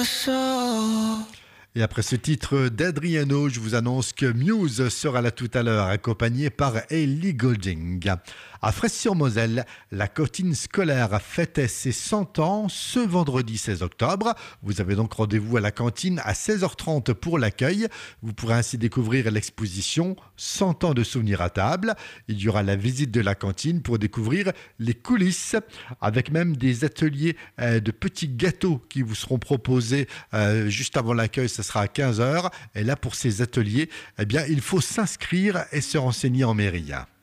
Et après ce titre d'Adriano, je vous annonce que Muse sera là tout à l'heure, accompagné par Ellie Goulding. À Fraisse-sur-Moselle, la cantine scolaire fêtait ses 100 ans ce vendredi 16 octobre. Vous avez donc rendez-vous à la cantine à 16h30 pour l'accueil. Vous pourrez ainsi découvrir l'exposition 100 ans de souvenirs à table. Il y aura la visite de la cantine pour découvrir les coulisses, avec même des ateliers de petits gâteaux qui vous seront proposés juste avant l'accueil. Ce sera à 15h. Et là, pour ces ateliers, eh bien, il faut s'inscrire et se renseigner en mairie.